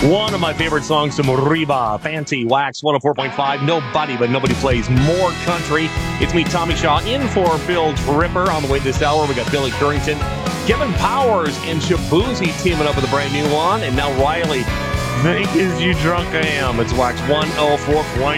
One of my favorite songs to Moriba, Fancy Wax 104.5. Nobody but nobody plays more country. It's me, Tommy Shaw, in for Bill Tripper. On the way this hour, we got Billy Currington, Kevin Powers, and Shabuzi teaming up with a brand new one. And now Riley, Think Is You Drunk I Am. It's Wax 104.5.